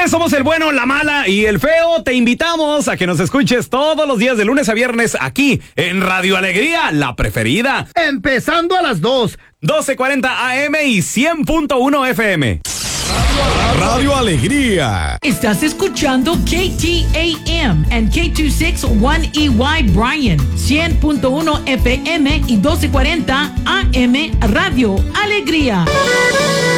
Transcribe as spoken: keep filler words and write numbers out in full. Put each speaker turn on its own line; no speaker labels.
tardes, somos el bueno, la mala y el feo. Te invitamos a que nos escuches todos los días de lunes a viernes aquí en Radio Alegría, la preferida.
Empezando a las dos.
doce cuarenta A M y cien punto uno F M.
Radio Alegría.
Estás escuchando K T A M and K two sixty-one E Y Bryan, cien punto uno F M y doce cuarenta A M Radio Alegría.